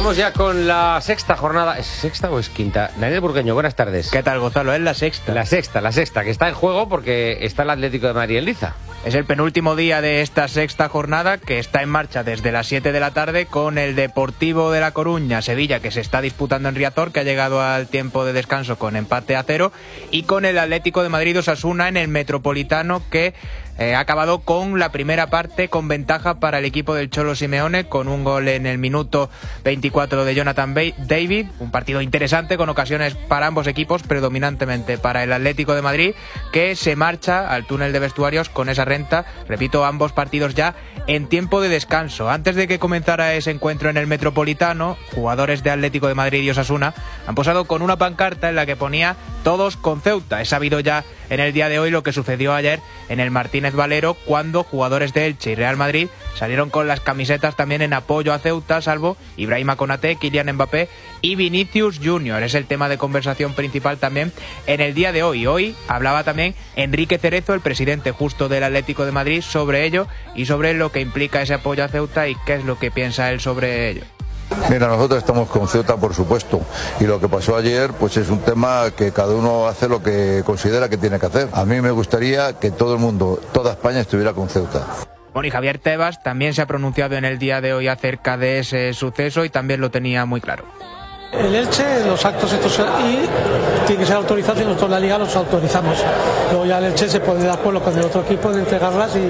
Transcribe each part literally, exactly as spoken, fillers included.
Vamos ya con la sexta jornada. ¿Es sexta o es quinta? Daniel Burgueño, buenas tardes. ¿Qué tal, Gonzalo? Es la sexta. La sexta, la sexta, que está en juego porque está el Atlético de Madrid en liza. Es el penúltimo día de esta sexta jornada, que está en marcha desde las siete de la tarde, con el Deportivo de La Coruña, Sevilla, que se está disputando en Riazor, que ha llegado al tiempo de descanso con empate a cero, y con el Atlético de Madrid Osasuna en el Metropolitano, que Eh, ha acabado con la primera parte con ventaja para el equipo del Cholo Simeone, con un gol en el minuto veinticuatro de Jonathan David. Un partido interesante con ocasiones para ambos equipos, predominantemente para el Atlético de Madrid, que se marcha al túnel de vestuarios con esa renta. Repito, ambos partidos ya en tiempo de descanso. Antes de que comenzara ese encuentro en el Metropolitano, jugadores de Atlético de Madrid y Osasuna han posado con una pancarta en la que ponía "Todos con Ceuta". Es sabido ya en el día de hoy lo que sucedió ayer en el Martínez Valero, cuando jugadores de Elche y Real Madrid salieron con las camisetas también en apoyo a Ceuta, salvo Ibrahima Konaté, Kylian Mbappé y Vinicius Junior. Es el tema de conversación principal también en el día de hoy. Hoy hablaba también Enrique Cerezo, el presidente justo del Atlético de Madrid, sobre ello y sobre lo que implica ese apoyo a Ceuta y qué es lo que piensa él sobre ello. Mira, nosotros estamos con Ceuta, por supuesto, y lo que pasó ayer pues es un tema que cada uno hace lo que considera que tiene que hacer. A mí me gustaría que todo el mundo, toda España estuviera con Ceuta. Bueno, y Javier Tebas también se ha pronunciado en el día de hoy acerca de ese suceso y también lo tenía muy claro. El Elche, los actos estos y tiene que ser autorizados y nosotros en la Liga los autorizamos. Luego ya el Elche se pone de acuerdo con el otro equipo de entregarlas y,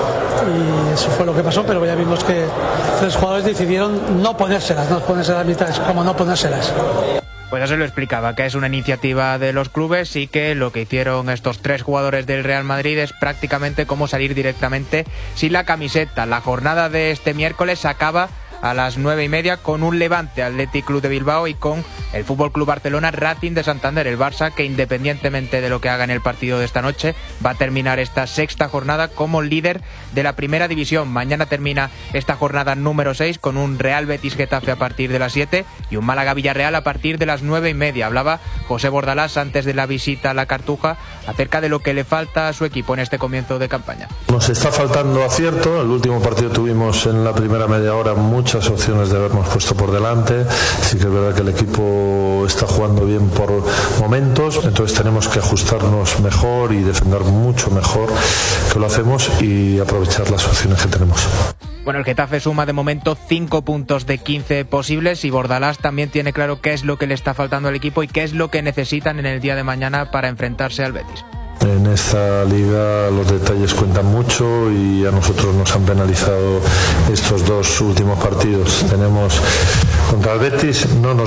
y eso fue lo que pasó, pero ya vimos que tres jugadores decidieron no ponérselas, no ponérselas a mitad, es como no ponérselas. Pues eso lo explicaba, que es una iniciativa de los clubes y que lo que hicieron estos tres jugadores del Real Madrid es prácticamente como salir directamente sin la camiseta. La jornada de este miércoles acaba a las nueve y media con un Levante Athletic Club de Bilbao y con el F C Barcelona Racing de Santander. El Barça, que independientemente de lo que haga en el partido de esta noche, va a terminar esta sexta jornada como líder de la primera división. Mañana termina esta jornada número seis con un Real Betis Getafe a partir de las siete y un Málaga Villarreal a partir de las nueve y media. Hablaba José Bordalás antes de la visita a la Cartuja acerca de lo que le falta a su equipo en este comienzo de campaña. Nos está faltando acierto. El último partido tuvimos en la primera media hora muchas opciones de habernos puesto por delante. Sí que es verdad que el equipo está jugando bien por momentos, entonces tenemos que ajustarnos mejor y defender mucho mejor que lo hacemos y aprovechar las opciones que tenemos. Bueno, el Getafe suma de momento cinco puntos de quince posibles y Bordalás también tiene claro qué es lo que le está faltando al equipo y qué es lo que necesitan en el día de mañana para enfrentarse al Betis. En esta liga los detalles cuentan mucho y a nosotros nos han penalizado estos dos últimos partidos. Tenemos contra el Betis, no nos